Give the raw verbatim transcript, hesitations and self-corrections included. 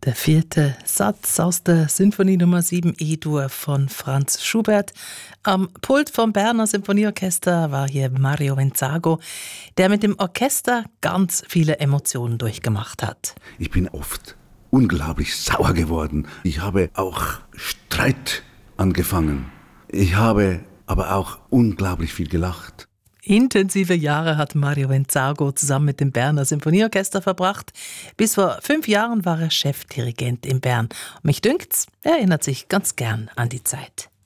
Der vierte Satz aus der Sinfonie Nummer sieben E-Dur von Franz Schubert. Am Pult vom Berner Symphonieorchester war hier Mario Venzago, der mit dem Orchester ganz viele Emotionen durchgemacht hat. Ich bin oft unglaublich sauer geworden. Ich habe auch Streit angefangen. Ich habe aber auch unglaublich viel gelacht. Intensive Jahre hat Mario Venzago zusammen mit dem Berner Symphonieorchester verbracht. Bis vor fünf Jahren war er Chefdirigent in Bern. Und mich dünkt's, er erinnert sich ganz gern an die Zeit.